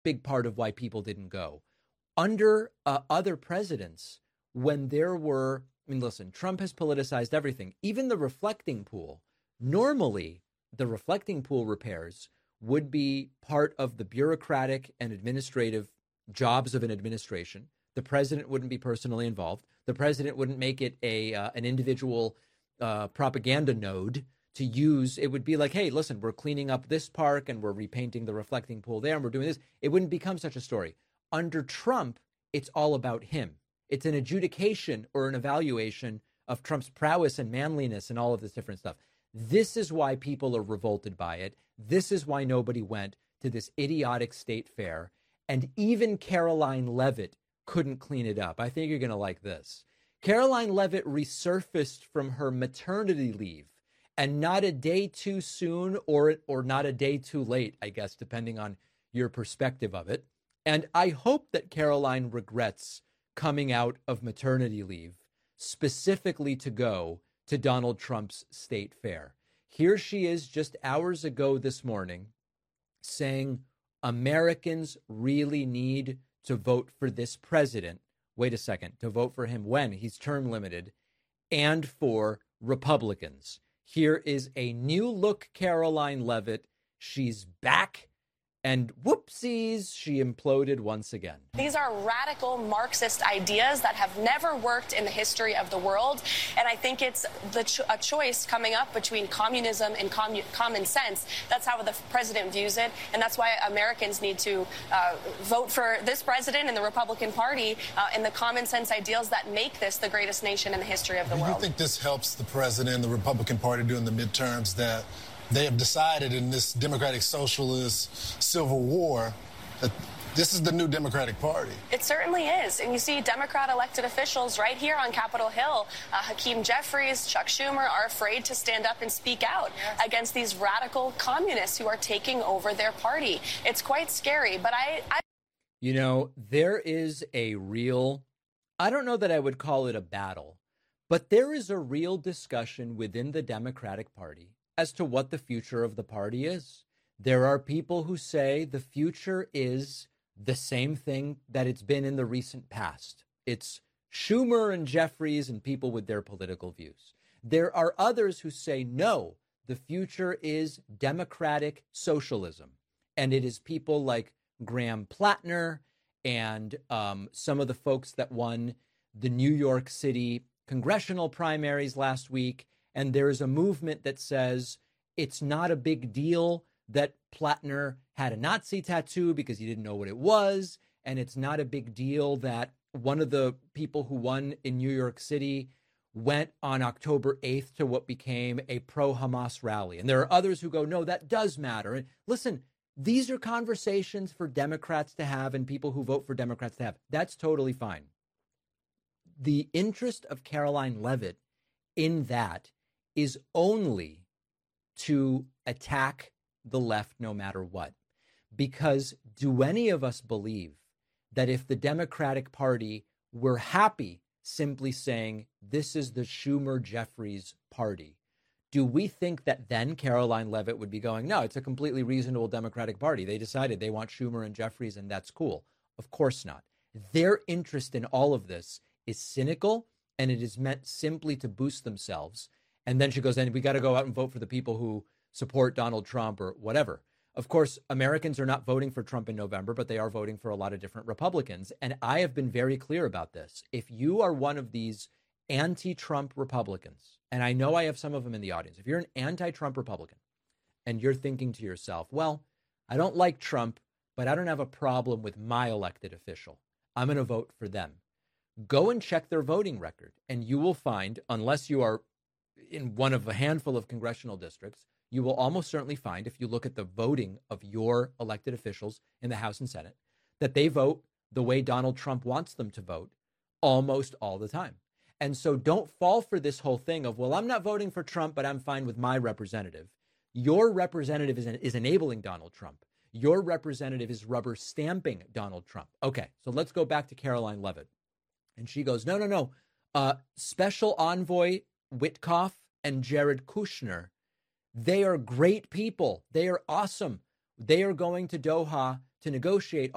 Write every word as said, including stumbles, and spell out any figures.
big part of why people didn't go. Under uh, other presidents, when there were, I mean, listen, Trump has politicized everything, even the reflecting pool. Normally, the reflecting pool repairs would be part of the bureaucratic and administrative jobs of an administration. The president wouldn't be personally involved. The president wouldn't make it a uh, an individual uh, propaganda node to use. It would be like, hey, listen, we're cleaning up this park and we're repainting the reflecting pool there and we're doing this. It wouldn't become such a story. Under Trump, it's all about him. It's an adjudication or an evaluation of Trump's prowess and manliness and all of this different stuff. This is why people are revolted by it. This is why nobody went to this idiotic state fair. And even Caroline Leavitt couldn't clean it up. I think you're going to like this. Caroline Leavitt resurfaced from her maternity leave, and not a day too soon or or not a day too late, I guess, depending on your perspective of it. And I hope that Caroline regrets coming out of maternity leave specifically to go to Donald Trump's state fair. Here she is just hours ago this morning saying Americans really need to vote for this president. Wait a second, to vote for him when he's term limited, and for Republicans. Here is a new look Caroline Leavitt. She's back. And whoopsies, she imploded once again. These are radical Marxist ideas that have never worked in the history of the world. And I think it's the cho- a choice coming up between communism and commu- common sense. That's how the president views it. And that's why Americans need to uh, vote for this president and the Republican Party uh, and the common sense ideals that make this the greatest nation in the history of the Do world. you think this helps the president and the Republican Party during the midterms, that they have decided in this democratic socialist civil war that this is the new Democratic Party? It certainly is. And you see Democrat elected officials right here on Capitol Hill, uh, Hakeem Jeffries, Chuck Schumer, are afraid to stand up and speak out yes. against these radical communists who are taking over their party. It's quite scary. But I, I... You know, there is a real, I don't know that I would call it a battle, but there is a real discussion within the Democratic Party as to what the future of the party is. There are people who say the future is the same thing that it's been in the recent past. It's Schumer and Jeffries and people with their political views. There are others who say, no, the future is democratic socialism. And it is people like Graham Plattner and um, some of the folks that won the New York City congressional primaries last week. And there is a movement that says it's not a big deal that Plattner had a Nazi tattoo because he didn't know what it was. And it's not a big deal that one of the people who won in New York City went on October eighth to what became a pro-Hamas rally. And there are others who go, no, that does matter. And listen, these are conversations for Democrats to have and people who vote for Democrats to have. That's totally fine. The interest of Caroline Leavitt in that is only to attack the left no matter what. Because do any of us believe that if the Democratic Party were happy simply saying this is the Schumer-Jeffries party, do we think that then Caroline Leavitt would be going, no, it's a completely reasonable Democratic Party. They decided they want Schumer and Jeffries and that's cool. Of course not. Their interest in all of this is cynical and it is meant simply to boost themselves. And then she goes, and we got to go out and vote for the people who support Donald Trump or whatever. Of course, Americans are not voting for Trump in November, but they are voting for a lot of different Republicans. And I have been very clear about this. If you are one of these anti-Trump Republicans, and I know I have some of them in the audience, if you're an anti-Trump Republican and you're thinking to yourself, well, I don't like Trump, but I don't have a problem with my elected official, I'm going to vote for them. Go and check their voting record, and you will find, unless you are in one of a handful of congressional districts, you will almost certainly find, if you look at the voting of your elected officials in the House and Senate, that they vote the way Donald Trump wants them to vote almost all the time. And so don't fall for this whole thing of, well, I'm not voting for Trump, but I'm fine with my representative. Your representative is, is enabling Donald Trump. Your representative is rubber stamping Donald Trump. Okay, so let's go back to Caroline Leavitt. And she goes, no, no, no. Uh, Special Envoy Witkoff and Jared Kushner, they are great people. They are awesome. They are going to Doha to negotiate